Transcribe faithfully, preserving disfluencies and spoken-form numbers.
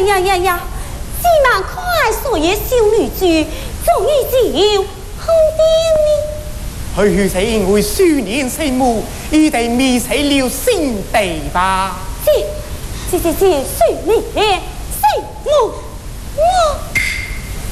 呀呀呀！既然可爱所有小女子，终于只有好爹呢。 去是因为数年生母，一定迷死了心地吧？ 这、这、这、这，数年生母，我。